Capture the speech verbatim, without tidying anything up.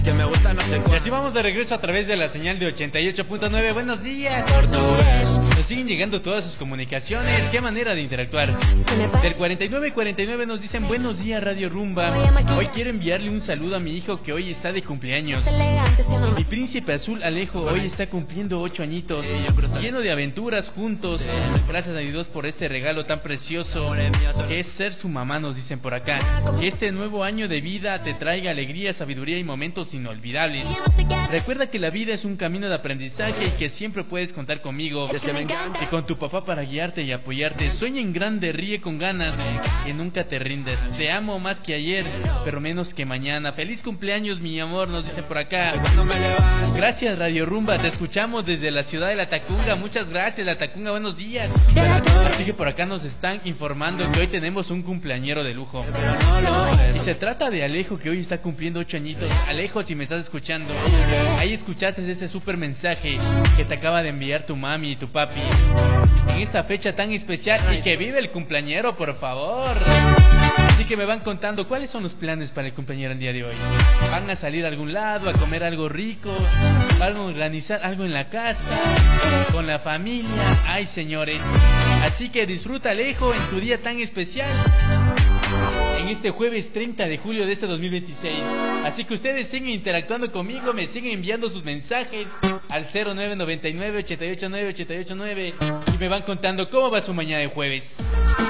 Que me gusta no sé Y cuál. así vamos de regreso a través de la señal de ochenta y ocho punto nueve. Buenos días. Nos siguen llegando todas sus comunicaciones. Qué manera de interactuar. Del cuarenta y nueve cuarenta y nueve nos dicen: buenos días, Radio Rumba. Hoy quiero enviarle un saludo a mi hijo que hoy está de cumpleaños. Mi príncipe azul Alejo hoy está cumpliendo ocho añitos. Lleno de aventuras juntos. Gracias a Dios por este regalo tan precioso que es ser su mamá, nos dicen por acá. Que este nuevo año de vida te traiga alegría, sabiduría y momentos inolvidables. Recuerda que la vida es un camino de aprendizaje y que siempre puedes contar conmigo y con tu papá para guiarte y apoyarte. Sueña en grande, ríe con ganas y nunca te rindes. Te amo más que ayer, pero menos que mañana. Feliz cumpleaños, mi amor, nos dicen por acá. Gracias, Radio Rumba, te escuchamos desde la ciudad de La Tacunga. Muchas gracias, La Tacunga, buenos días. Así que por acá nos están informando que hoy tenemos un cumpleañero de lujo. Y se trata de Alejo, que hoy está cumpliendo ocho añitos. Alejo, si me estás escuchando, ahí escuchaste ese súper mensaje que te acaba de enviar tu mami y tu papi en esta fecha tan especial, y que vive el cumpleañero, por favor. Así que me van contando cuáles son los planes para el cumpleañero el día de hoy. ¿Van a salir a algún lado a comer algo rico? ¿Van a organizar algo en la casa? ¿Con la familia? Ay, señores. Así que disfruta, Alejo, en tu día tan especial, en este jueves treinta de julio de este dos mil veintiséis. Así que ustedes siguen interactuando conmigo, me siguen enviando sus mensajes al cero nueve nueve nueve, ocho ocho nueve, ocho ocho nueve y me van contando cómo va su mañana de jueves.